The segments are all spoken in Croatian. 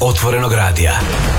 Otvorenog radija.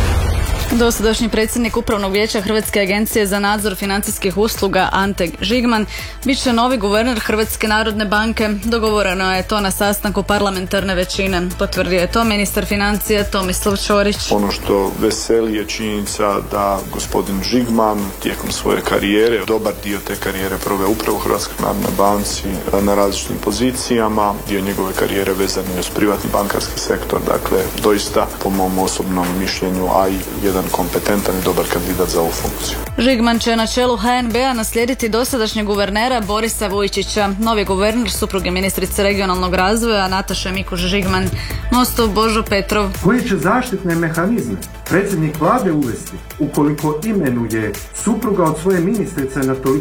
Dosadašnji predsjednik Upravnog vijeća Hrvatske agencije za nadzor financijskih usluga Ante Žigman bit će novi guverner Hrvatske narodne banke. Dogovoreno je to na sastanku parlamentarne većine. Potvrdio je to ministar financija Tomislav Ćorić. Ono što veseli je činjenica da gospodin Žigman tijekom svoje karijere, dobar dio te karijere proveo upravo u Hrvatskoj narodnoj banci na različitim pozicijama. Dio njegove karijere vezan je uz privatni bankarski sektor. Dakle, doista po mom osobnom mišljenju, a i jedan kompetentan i dobar kandidat za ovu funkciju. Žigman će na čelu HNB-a naslijediti dosadašnjeg guvernera Borisa Vujčića. Novi guverner supruge ministrice regionalnog razvoja Nataše Mikuš Žigman. Mostov Božo Petrov. Koji će zaštitne mehanizme predsjednik vlade uvesti ukoliko imenuje supruga od svoje ministrice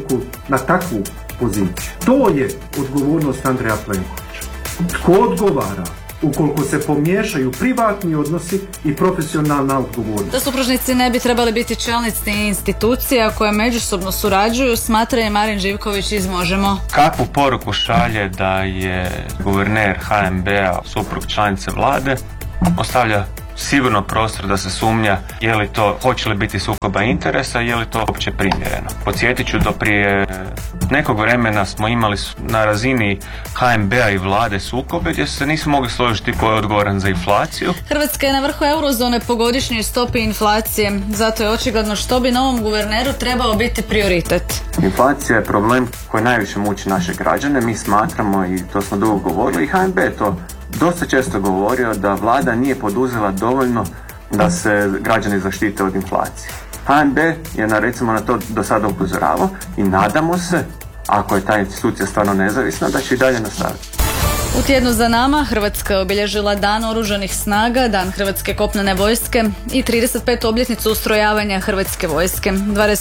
na takvu poziciju? To je odgovornost Andreja Plenkovića. Tko odgovara ukoliko se pomiješaju privatni odnosi i profesionalna odgovornost? Da supružnici ne bi trebali biti čelnici institucija koje međusobno surađuju, smatra je Marin Živković iz Možemo. Kakvu poruku šalje da je guverner HNB-a suprug članice vlade, ostavlja sigurno prostor da se sumnja je li to, hoće li biti sukoba interesa, je li to uopće primjereno. Podsjetit ću, do prije nekog vremena smo imali na razini HNB-a i vlade sukobe gdje se nisu mogli složiti tko je odgovoran za inflaciju. Hrvatska je na vrhu eurozone po godišnjoj stopi inflacije, zato je očigledno što bi novom guverneru trebao biti prioritet. Inflacija je problem koji najviše muči naše građane, mi smatramo, i to smo dugo govorili, i HNB je to dosta često govorio, da vlada nije poduzela dovoljno da se građani zaštite od inflacije. HNB je recimo na to do sada upozoravao i nadamo se, ako je ta institucija stvarno nezavisna, da će i dalje nastaviti. U tjednu za nama Hrvatska je obilježila Dan oružanih snaga, Dan Hrvatske kopnene vojske i 35. obljetnicu ustrojavanja Hrvatske vojske.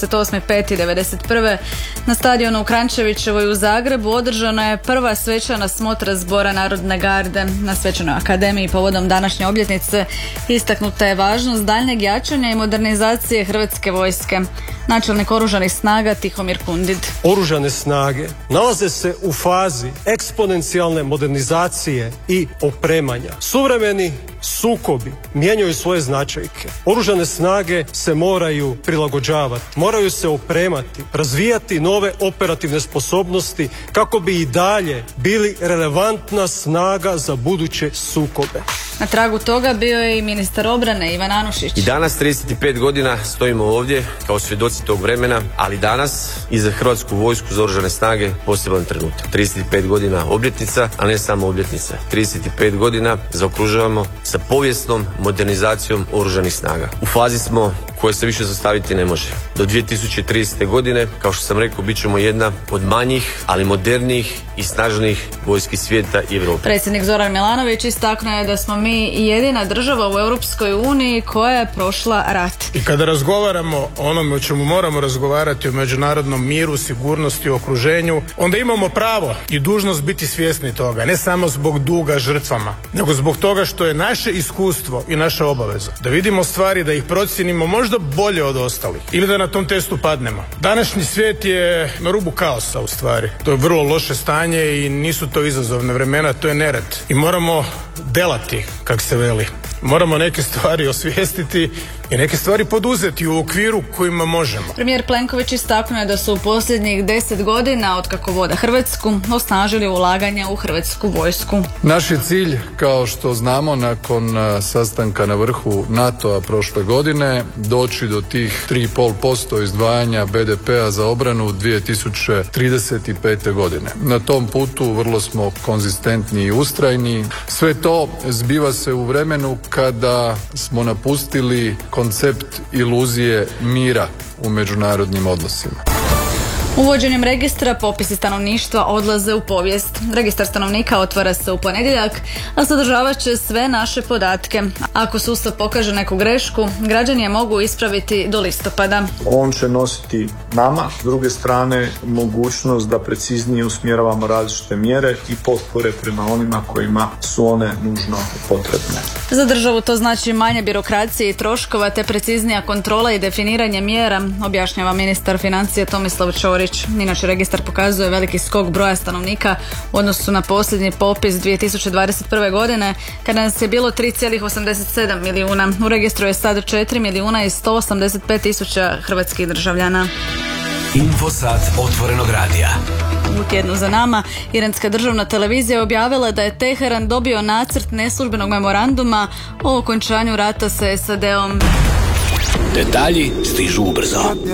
28.5.1991. na stadionu u Kranjčevićevoj u Zagrebu održana je prva svečana smotra Zbora Narodne garde. Na Svečanoj akademiji povodom današnje obljetnice istaknuta je važnost daljnjeg jačanja i modernizacije Hrvatske vojske. Načelnik oružanih snaga Tihomir Kundid. Oružane snage nalaze se u fazi eksponencijalne modernizacije i opremanja. Suvremeni sukobi mijenjaju svoje značajke. Oružane snage se moraju prilagođavati, moraju se opremati, razvijati nove operativne sposobnosti kako bi i dalje bili relevantna snaga za buduće sukobe. Na tragu toga bio je i ministar obrane Ivan Anušić. I danas 35 godina stojimo ovdje kao svjedoci tog vremena, ali danas i za Hrvatsku vojsku, za oružane snage poseban trenutak. 35 godina obljetnica, a ne samo obljetnica. 35 godina zaokružujemo sa povijesnom modernizacijom oružanih snaga. U fazi smo koje se više zastaviti ne može. Do 2030. godine, kao što sam rekao, bit ćemo jedna od manjih, ali modernijih i snažnijih vojski svijeta i Europe. Predsjednik Zoran Milanović istaknuo je da smo mi jedina država u Europskoj uniji koja je prošla rat. I kada razgovaramo o onome o čemu moramo razgovarati, o međunarodnom miru, sigurnosti, okruženju, onda imamo pravo i dužnost biti svjesni toga, ne samo zbog duga žrtvama, nego zbog toga što je naše iskustvo i naša obaveza da vidimo stvari, da ih procijenimo možda bolje od ostalih ili da na tom testu padnemo. Današnji svijet je na rubu kaosa u stvari. To je vrlo loše stanje i nisu to izazovne vremena, to je nered. I moramo delati, kak se veli. Moramo neke stvari osvijestiti i neke stvari poduzeti u okviru kojima možemo. Premijer Plenković istaknuo je da su u posljednjih 10 godina od kako vode Hrvatsku osnažili ulaganja u Hrvatsku vojsku. Naš je cilj, kao što znamo, nakon sastanka na vrhu NATO-a prošle godine, doći do tih 3,5% izdvajanja BDP-a za obranu 2035. godine. Na tom putu vrlo smo konzistentni i ustrajni. Sve to zbiva se u vremenu kada smo napustili koncept iluzije mira u međunarodnim odnosima. Uvođenjem registra popisi stanovništva odlaze u povijest. Registar stanovnika otvara se u ponedjeljak, a sadržavat će sve naše podatke. Ako sustav pokaže neku grešku, građani je mogu ispraviti do listopada. On će nositi nama, s druge strane, mogućnost da preciznije usmjeravamo različite mjere i potpore prema onima kojima su one nužno potrebne. Za državu to znači manje birokracije i troškova te preciznija kontrola i definiranje mjera, objašnjava ministar financija Tomislav Ćorić. Škorić. Inače, registar pokazuje veliki skok broja stanovnika u odnosu na posljednji popis 2021. godine, kada nas je bilo 3,87 milijuna. U registru je sad 4 milijuna i 185 tisuća hrvatskih državljana. Infosat otvorenog radija. U tjednu za nama iranska državna televizija objavila da je Teheran dobio nacrt neslužbenog memoranduma o okončanju rata sa SAD-om. Detalji stižu ubrzo.